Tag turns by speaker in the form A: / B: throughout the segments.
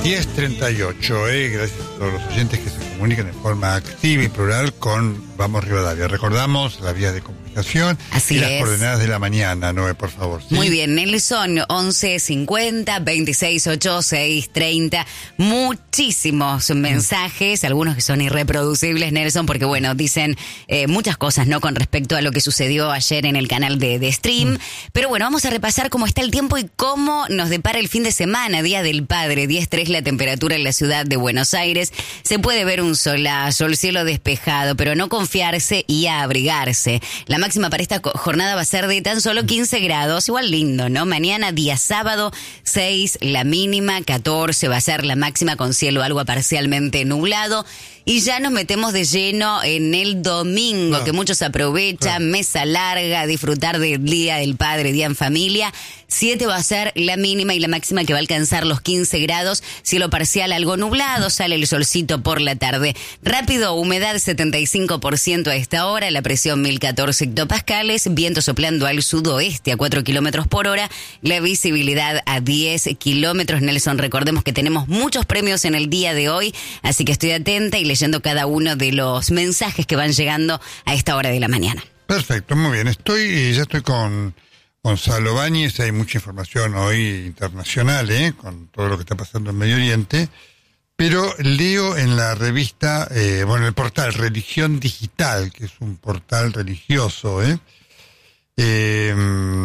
A: 10:38, gracias a todos los oyentes que se comunican de forma activa y plural con Vamos Rivadavia. Recordamos las vías de comunicación.
B: Así
A: y las
B: es.
A: coordenadas de la mañana, Noé, por favor. ¿Sí?
B: Muy bien, Nelson, 1150 268 630. Muchísimos mensajes, algunos que son irreproducibles, Nelson, porque bueno, dicen muchas cosas, ¿no? Con respecto a lo que sucedió ayer en el canal de stream. Pero bueno, vamos a repasar cómo está el tiempo y cómo nos depara el fin de semana, Día del Padre, 10:03 la temperatura en la ciudad de Buenos Aires. Se puede ver un solazo, el cielo despejado, pero no confiarse y a abrigarse. La máxima para esta jornada va a ser de tan solo 15 grados, igual lindo, ¿no? Mañana, día sábado, 6 la mínima, 14 va a ser la máxima con cielo algo parcialmente nublado. Y ya nos metemos de lleno en el domingo, que muchos aprovechan, mesa larga, disfrutar del Día del Padre, Día en Familia. 7 va a ser la mínima y la máxima que va a alcanzar los 15 grados. Cielo parcial algo nublado, sale el solcito por la tarde. Rápido, humedad 75% a esta hora, la presión 1014 hectopascales, viento soplando al sudoeste a 4 kilómetros por hora, la visibilidad a 10 kilómetros. Nelson, recordemos que tenemos muchos premios en el día de hoy, así que estoy atenta y leyendo cada uno de los mensajes que van llegando a esta hora de la mañana.
A: Perfecto, muy bien. Ya estoy con Gonzalo Báñez. Hay mucha información hoy internacional, con todo lo que está pasando en Medio Oriente. Pero leo en la revista, en el portal Religión Digital, que es un portal religioso, que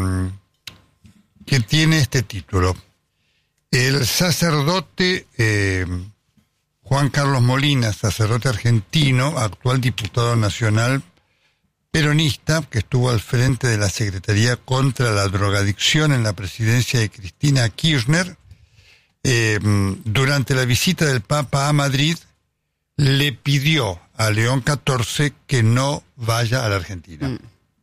A: tiene este título. El sacerdote Juan Carlos Molina, sacerdote argentino, actual diputado nacional peronista, que estuvo al frente de la Secretaría contra la Drogadicción en la presidencia de Cristina Kirchner, durante la visita del Papa a Madrid, le pidió a León XIV que no vaya a la Argentina.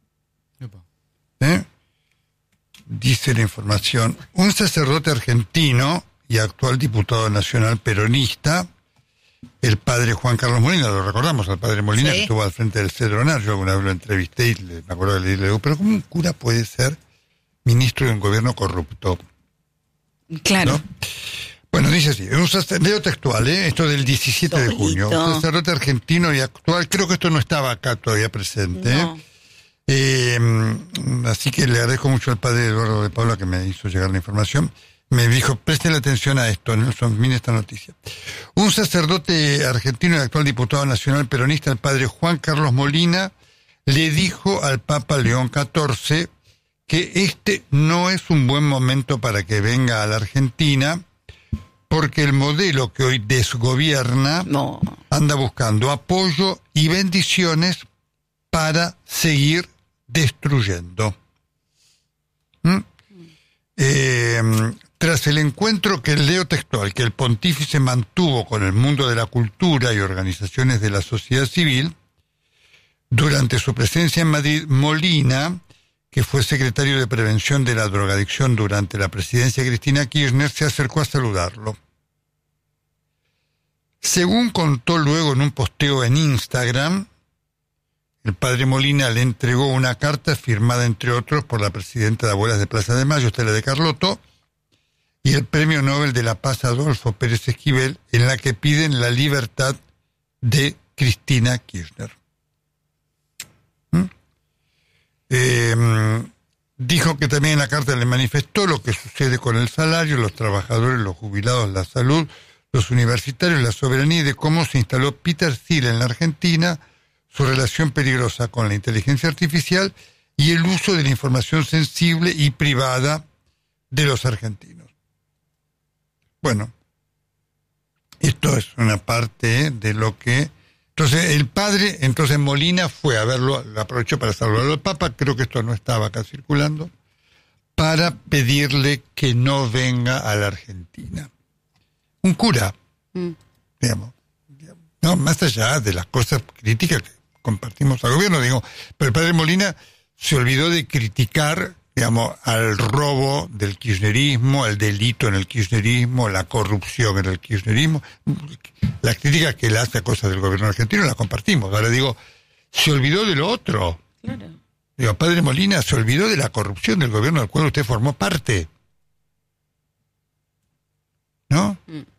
A: Dice la información, un sacerdote argentino y actual diputado nacional peronista, el padre Juan Carlos Molina, lo recordamos al padre Molina, sí, que estuvo al frente del Cedronar. Yo alguna vez lo entrevisté y me acuerdo de le digo, pero ¿cómo un cura puede ser ministro de un gobierno corrupto?
B: Claro.
A: ¿No? Bueno, dice así, leo textual, esto del 17 de junio, un sacerdote argentino y actual, creo que esto no estaba acá todavía presente,
B: no.
A: Así que le agradezco mucho al padre Eduardo de Paula que me hizo llegar la información. Me dijo, presten atención a esto, Nelson, mire esta noticia. Un sacerdote argentino y actual diputado nacional peronista, el padre Juan Carlos Molina, le dijo al Papa León XIV que este no es un buen momento para que venga a la Argentina, porque el modelo que hoy desgobierna anda buscando apoyo y bendiciones para seguir destruyendo. Tras el encuentro que leo textual que el pontífice mantuvo con el mundo de la cultura y organizaciones de la sociedad civil, durante su presencia en Madrid, Molina, que fue secretario de Prevención de la Drogadicción durante la presidencia de Cristina Kirchner, se acercó a saludarlo. Según contó luego en un posteo en Instagram, el padre Molina le entregó una carta firmada, entre otros, por la presidenta de Abuelas de Plaza de Mayo, Estela de Carlotto, y el Premio Nobel de la Paz Adolfo Pérez Esquivel, en la que piden la libertad de Cristina Kirchner. Dijo que también en la carta le manifestó lo que sucede con el salario, los trabajadores, los jubilados, la salud, los universitarios, la soberanía, y de cómo se instaló Peter Thiel en la Argentina, su relación peligrosa con la inteligencia artificial y el uso de la información sensible y privada de los argentinos. Bueno, esto es una parte de lo que... Entonces Molina fue a verlo, aprovechó para saludarlo al Papa, creo que esto no estaba acá circulando, para pedirle que no venga a la Argentina. Un cura, digamos, no, más allá de las cosas críticas que compartimos al gobierno, digo, pero el padre Molina se olvidó de criticar, digamos, al robo del kirchnerismo, al delito en el kirchnerismo, la corrupción en el kirchnerismo. Las críticas que él hace a cosas del gobierno argentino las compartimos. Ahora digo, se olvidó de lo otro.
B: Claro.
A: Digo, padre Molina, se olvidó de la corrupción del gobierno del cual usted formó parte. ¿No?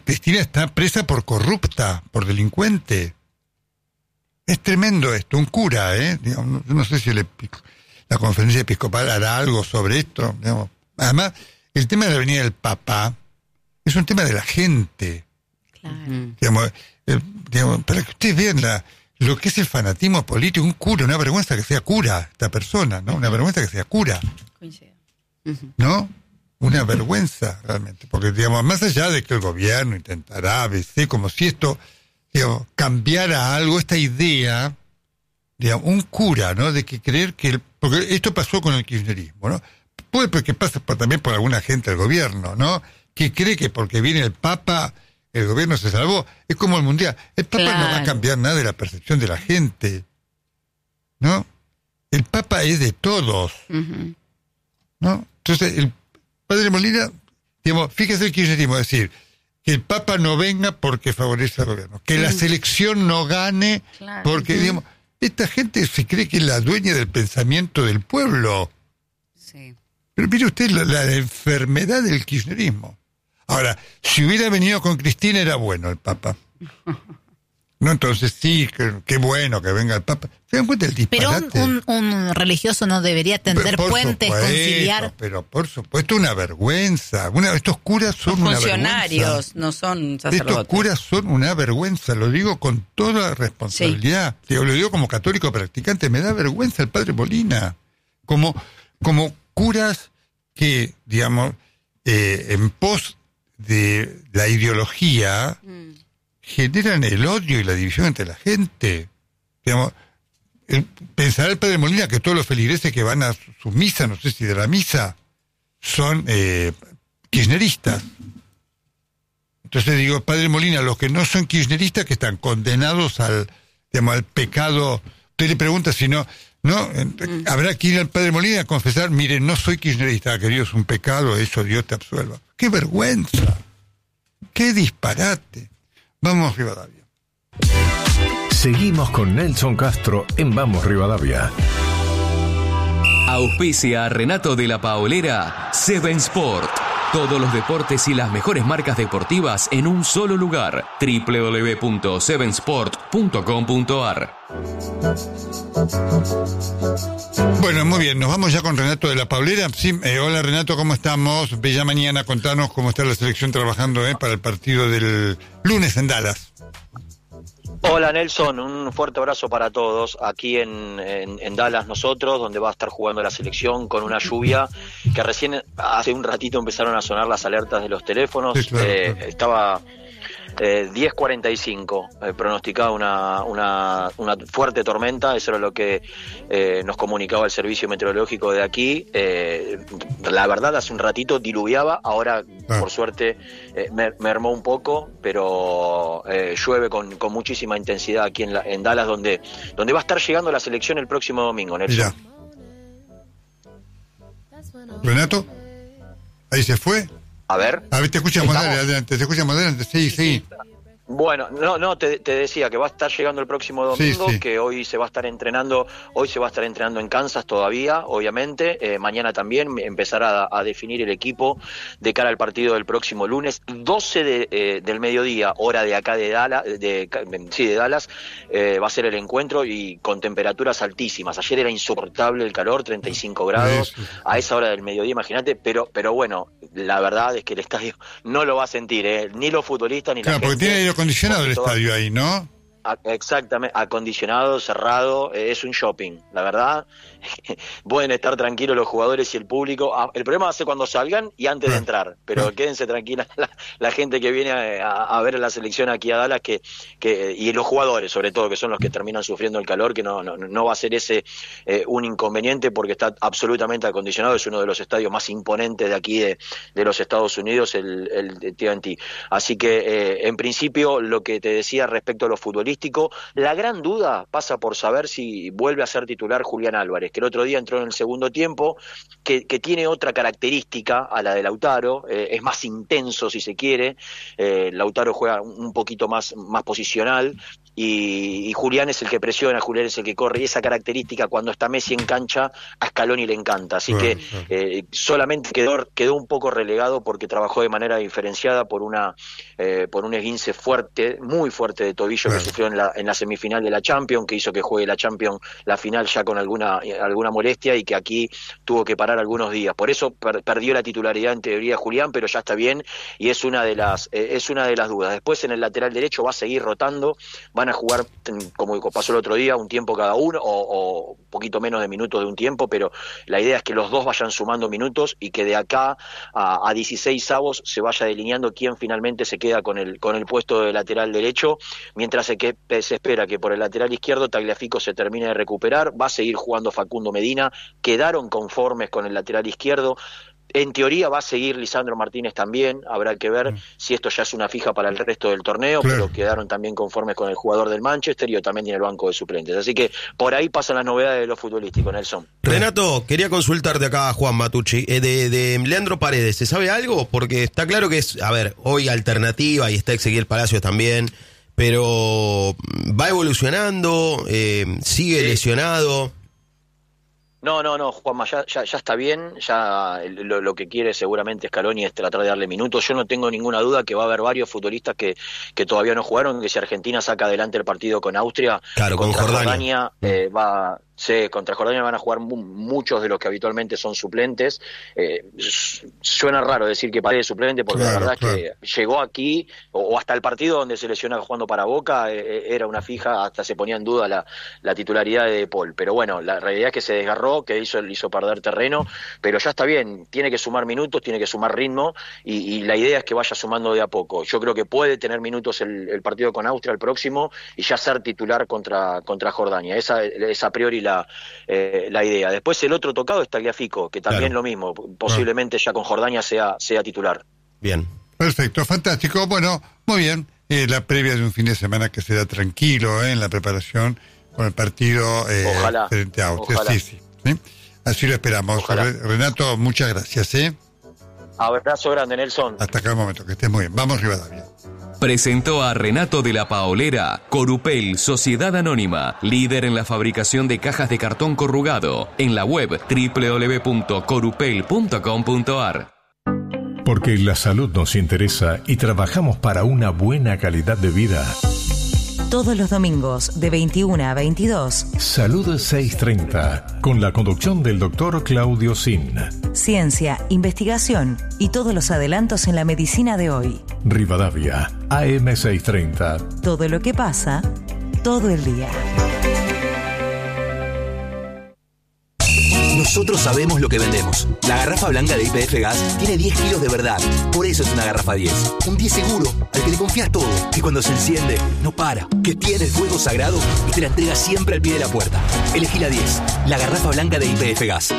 A: Cristina está presa por corrupta, por delincuente. Es tremendo esto, un cura, digamos, no sé si la conferencia episcopal hará algo sobre esto, digamos. Además, el tema de la venida del Papa es un tema de la gente.
B: Claro.
A: Digamos, para que ustedes vean lo que es el fanatismo político, un cura, una vergüenza que sea cura esta persona, ¿no? Una vergüenza que sea cura.
C: Coincido.
A: ¿No? Una vergüenza realmente, porque digamos, más allá de que el gobierno intentará, como si esto, digamos, cambiara algo, esta idea, digamos, un cura, ¿no? De que creer porque esto pasó con el kirchnerismo, ¿no? Puede porque pasa también por alguna gente del gobierno, ¿no? Que cree que porque viene el Papa, el gobierno se salvó. Es como el Mundial. El Papa no va a cambiar nada de la percepción de la gente, ¿no? El Papa es de todos, ¿no? Entonces, el padre Molina, digamos, fíjese el kirchnerismo, es decir, que el Papa no venga porque favorece al gobierno, que la selección no gane porque, digamos, esta gente se cree que es la dueña del pensamiento del pueblo.
B: Sí.
A: Pero mire usted la enfermedad del kirchnerismo. Ahora, si hubiera venido con Cristina era bueno el Papa. No, entonces sí, qué bueno que venga el Papa. ¿Se dan cuenta del disparate?
C: Pero un religioso no debería tender puentes, conciliar.
A: Pero por supuesto, una vergüenza. Estos curas son una vergüenza.
D: Funcionarios, no son sacerdotes.
A: Estos curas son una vergüenza, lo digo con toda responsabilidad. Sí. Lo digo como católico practicante, me da vergüenza el padre Molina. Como curas que, digamos, en pos de la ideología generan el odio y la división entre la gente. Digamos, pensará el padre Molina que todos los feligreses que van a su misa, no sé si de la misa, son kirchneristas. Entonces digo, padre Molina, los que no son kirchneristas, que están condenados al pecado. Usted le pregunta si no, habrá que ir al padre Molina a confesar, mire, no soy kirchnerista, querido, es un pecado, eso Dios te absuelva. ¡Qué vergüenza! ¡Qué disparate! Vamos, Rivadavia.
E: Seguimos con Nelson Castro en Vamos, Rivadavia.
F: Auspicia a Renato de la Paolera, Seven Sport. Todos los deportes y las mejores marcas deportivas en un solo lugar. www.sevensport.com.ar.
A: Bueno, muy bien, nos vamos ya con Renato de la Paolera. Sí, hola Renato, ¿cómo estamos? Bella mañana, contanos cómo está la selección trabajando para el partido del lunes en Dallas.
G: Hola Nelson, un fuerte abrazo para todos aquí en Dallas nosotros, donde va a estar jugando la selección con una lluvia que recién hace un ratito empezaron a sonar las alertas de los teléfonos. Sí, claro. Estaba 10:45 pronosticaba una fuerte tormenta, eso era lo que nos comunicaba el servicio meteorológico de aquí. La verdad hace un ratito diluviaba, ahora por suerte mermó un poco, pero llueve con muchísima intensidad aquí en Dallas, donde va a estar llegando la selección el próximo domingo, Nelson.
A: Renato, ahí se fue.
G: A ver,
A: te escuchamos, dale, adelante, sí.
G: Bueno, te decía que va a estar llegando el próximo domingo, sí. Que hoy se va a estar entrenando en Kansas todavía, obviamente, mañana también empezará a definir el equipo de cara al partido del próximo lunes, 12 del mediodía, hora de acá de Dallas, va a ser el encuentro y con temperaturas altísimas. Ayer era insoportable el calor, 35 grados, a esa hora del mediodía, imagínate, pero bueno, la verdad es que el estadio no lo va a sentir, ni los futbolistas ni la gente.
A: Porque tiene aire acondicionado el estadio ahí, ¿no?
G: Exactamente, acondicionado, cerrado, es un shopping, la verdad. Pueden estar tranquilos los jugadores y el público. El problema va a ser cuando salgan y antes de entrar, pero quédense tranquilas la gente que viene a ver la selección aquí a Dallas, y los jugadores sobre todo, que son los que terminan sufriendo el calor, que no va a ser ese un inconveniente, porque está absolutamente acondicionado. Es uno de los estadios más imponentes de aquí de los Estados Unidos, el TNT. Así que en principio lo que te decía respecto a los futbolístico, la gran duda pasa por saber si vuelve a ser titular Julián Álvarez, que el otro día entró en el segundo tiempo, que tiene otra característica a la de Lautaro, es más intenso si se quiere. Lautaro juega un poquito más posicional, y Julián es el que presiona, Julián es el que corre, y esa característica cuando está Messi en cancha a Scaloni le encanta, así que solamente quedó un poco relegado porque trabajó de manera diferenciada por un esguince fuerte, muy fuerte de tobillo que sufrió en la semifinal de la Champions, que hizo que juegue la Champions la final ya con alguna molestia y que aquí tuvo que parar algunos días, por eso perdió la titularidad en teoría Julián, pero ya está bien y es una de las dudas. Después en el lateral derecho va a seguir rotando, van a jugar como pasó el otro día, un tiempo cada uno o un poquito menos de minutos de un tiempo, pero la idea es que los dos vayan sumando minutos y que de acá a 16avos se vaya delineando quién finalmente se queda con el puesto de lateral derecho, mientras se espera que por el lateral izquierdo Tagliafico se termine de recuperar, va a seguir jugando Facundo Medina, quedaron conformes con el lateral izquierdo. En teoría va a seguir Lisandro Martínez también, habrá que ver si esto ya es una fija para el resto del torneo, pero quedaron también conformes con el jugador del Manchester y también tiene el banco de suplentes. Así que por ahí pasan las novedades de lo futbolístico, Nelson.
H: Renato, quería consultarte acá a Juan Matucci, de Leandro Paredes, ¿se sabe algo? Porque está claro que es, hoy alternativa y está Ezequiel Palacios también, pero va evolucionando, sigue lesionado.
G: No, Juanma, ya está bien, ya lo que quiere seguramente Scaloni es tratar de darle minutos. Yo no tengo ninguna duda que va a haber varios futbolistas que todavía no jugaron, que si Argentina saca adelante el partido con Austria, contra Jordania contra Jordania van a jugar muchos de los que habitualmente son suplentes. Suena raro decir que Paredes suplente porque la verdad es que llegó aquí o hasta el partido donde se lesiona jugando para Boca era una fija, hasta se ponía en duda la titularidad de De Paul, pero bueno, la realidad es que se desgarró, que hizo perder terreno, pero ya está bien, tiene que sumar minutos, tiene que sumar ritmo y la idea es que vaya sumando de a poco. Yo creo que puede tener minutos el partido con Austria el próximo y ya ser titular contra Jordania, esa a priori la idea. Después el otro tocado es Tagliafico, que también lo mismo, posiblemente ya con Jordania sea titular.
H: Bien.
A: Perfecto, fantástico. Bueno, muy bien. La previa de un fin de semana que será tranquilo en la preparación con el partido frente a Austria. Sí. Así lo esperamos. Renato, muchas gracias.
G: Abrazo grande, Nelson.
A: Hasta acá el momento, que estés muy bien. Vamos, Rivadavia.
F: Presentó a Renato de la Paolera, Corupel, Sociedad Anónima, líder en la fabricación de cajas de cartón corrugado, en la web www.corupel.com.ar.
E: Porque la salud nos interesa y trabajamos para una buena calidad de vida.
I: Todos los domingos de 21 a 22.
E: Salud 630, con la conducción del doctor Claudio Sin.
I: Ciencia, investigación y todos los adelantos en la medicina de hoy.
E: Rivadavia, AM 630.
I: Todo lo que pasa, todo el día.
J: Nosotros sabemos lo que vendemos. La garrafa blanca de YPF Gas tiene 10 kilos de verdad. Por eso es una garrafa 10. Un 10 seguro, al que le confías todo. Que cuando se enciende, no para. Que tiene el fuego sagrado y te la entrega siempre al pie de la puerta. Elegí la 10. La garrafa blanca de YPF Gas.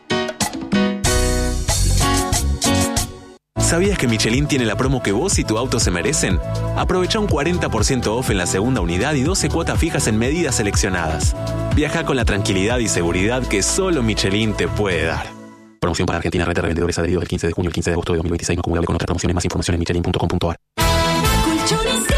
K: ¿Sabías que Michelin tiene la promo que vos y tu auto se merecen? Aprovecha un 40% off en la segunda unidad y 12 cuotas fijas en medidas seleccionadas. Viaja con la tranquilidad y seguridad que solo Michelin te puede dar. Promoción para Argentina, red de revendedores adheridos del 15 de junio al 15 de agosto de 2026. No acumulable con otras promociones. Más información en michelin.com.ar.